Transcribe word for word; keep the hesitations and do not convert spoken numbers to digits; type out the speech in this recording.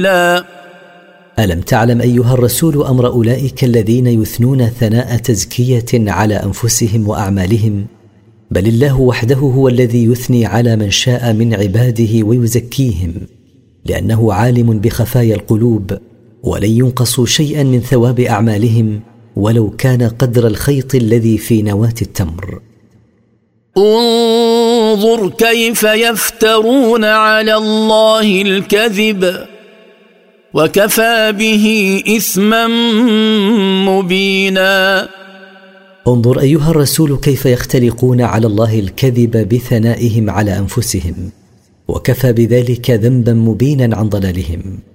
لا. ألم تعلم أيها الرسول أمر أولئك الذين يثنون ثناء تزكية على أنفسهم وأعمالهم؟ بل الله وحده هو الذي يثني على من شاء من عباده ويزكيهم، لأنه عالم بخفايا القلوب، ولن ينقصوا شيئا من ثواب أعمالهم ولو كان قدر الخيط الذي في نواة التمر. انظر كيف يفترون على الله الكذب وكفى به إثما مبينا. انظر أيها الرسول كيف يختلقون على الله الكذب بثنائهم على أنفسهم، وكفى بذلك ذنبا مبينا عن ضلالهم.